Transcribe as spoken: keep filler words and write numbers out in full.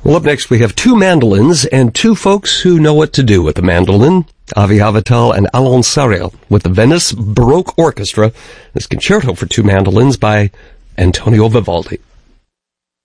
Well, up next we have two mandolins and two folks who know what to do with the mandolin. Avi Avital and Alon Sariel with the Venice Baroque Orchestra. This concerto for two mandolins by Antonio Vivaldi.